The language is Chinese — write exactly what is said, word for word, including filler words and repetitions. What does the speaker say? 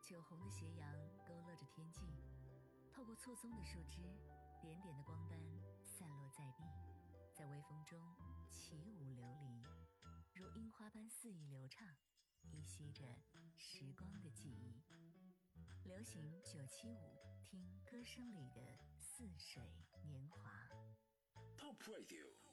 酒红的斜阳勾勒着天际，透过错综的树枝，点点的光斑散落在地，在微风中起舞流离，如樱花般肆意流畅，依稀着时光的记忆。流行九七五，听歌声里的似水年华。 Top Radio